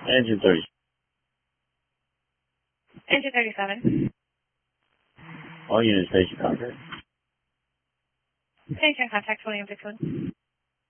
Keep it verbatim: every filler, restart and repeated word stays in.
Engine thirty. Engine thirty-seven. All units, station contact. Station contact, William Dixon.